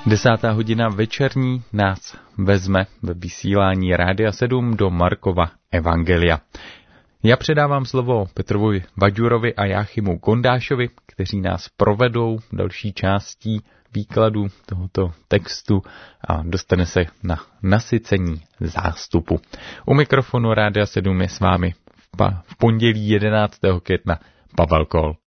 Desátá hodina večerní nás vezme ve vysílání Rádia 7 do Markova evangelia. Já předávám slovo Petrovi Vaďurovi a Jáchymu Gondášovi, kteří nás provedou další částí výkladu tohoto textu a dostane se na nasycení zástupu. U mikrofonu Rádia 7 je s vámi v pondělí 11. května Pavel Kol.